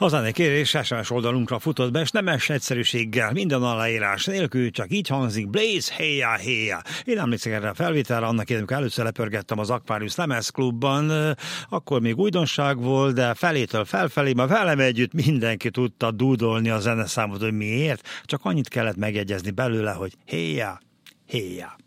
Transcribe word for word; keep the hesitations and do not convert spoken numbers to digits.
Az a kérés es em es oldalunkra futott be, és nemes egyszerűséggel, minden aláírás nélkül, csak így hangzik: Blaze, héjá, héjá. Én emlékszem erre a felvételre, annak én, amikor először lepörgettem az Aquarius lemezklubban, akkor még újdonság volt, de felétől felfelé, ma velem együtt mindenki tudta dúdolni a zeneszámot, hogy miért, csak annyit kellett megjegyezni belőle, hogy héjá, héjá.